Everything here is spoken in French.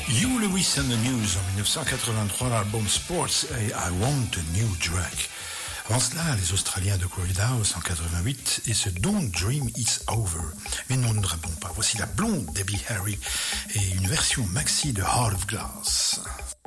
Hugh Lewis and the News en 1983, l'album Sports et I Want a New Drag. Avant cela, les Australiens de Crowded House en 88 et ce Don't Dream It's Over. Mais non, nous ne répondons pas. Voici la blonde Debbie Harry et une version maxi de Heart of Glass.